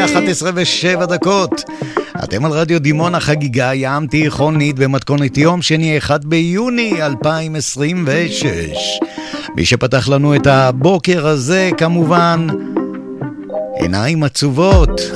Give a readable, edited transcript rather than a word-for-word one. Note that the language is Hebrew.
11:07. אתם על רדיו דימונה, חגיגה ים תיכונית במתכונת יום שני 1 ביוני 2026. מי שפתח לנו את הבוקר הזה כמובן עיניים עצובות,